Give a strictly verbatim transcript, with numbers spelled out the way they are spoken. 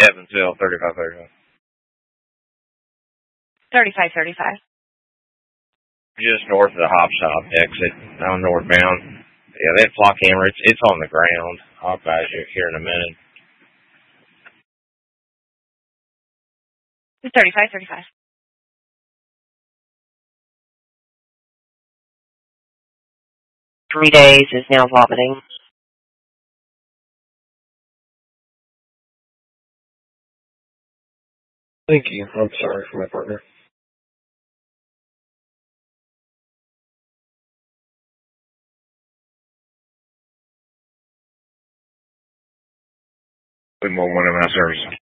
Evansville, thirty-five thirty-five. thirty-five thirty-five. Just north of the Hop Shop exit, down northbound. Yeah, that flock hammer, it's, it's on the ground. I'll advise you here in a minute. thirty-five thirty-five. Three days is now vomiting. Thank you. I'm sorry for my partner. We want one of my services.